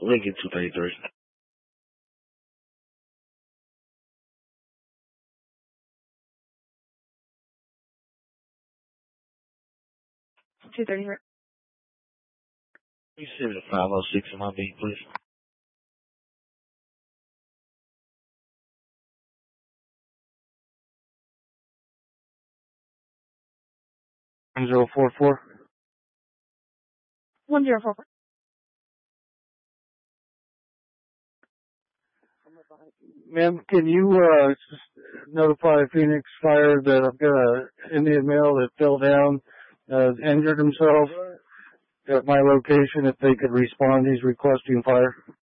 Lincoln 233. You send me the 506 in my beat, please. 1044. 1044. Ma'am, can you notify Phoenix Fire that I've got an Indian male that fell down, injured himself at my location? If they could respond, he's requesting fire.